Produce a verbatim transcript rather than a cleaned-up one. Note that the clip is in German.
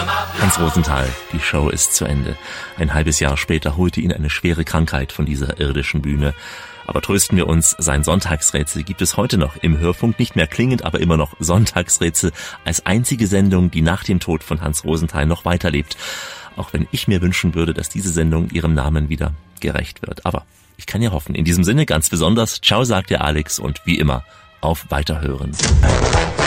Hans Rosenthal, die Show ist zu Ende. Ein halbes Jahr später holte ihn eine schwere Krankheit von dieser irdischen Bühne. Aber trösten wir uns, sein Sonntagsrätsel gibt es heute noch im Hörfunk, nicht mehr klingend, aber immer noch Sonntagsrätsel, als einzige Sendung, die nach dem Tod von Hans Rosenthal noch weiterlebt. Auch wenn ich mir wünschen würde, dass diese Sendung ihrem Namen wieder gerecht wird. Aber ich kann ja hoffen. In diesem Sinne ganz besonders, ciao sagt der Alex und wie immer, auf Weiterhören.